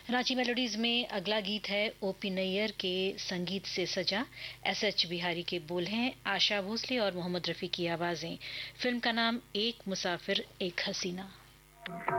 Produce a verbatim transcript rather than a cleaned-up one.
Ranchi melodies में अगला गीत है ओपी नैयर के संगीत से सजा, एस एच बिहारी के बोल हैं, आशा भोसले और मोहम्मद रफी की आवाजें। फिल्म का नाम एक मुसाफिर एक हसीना।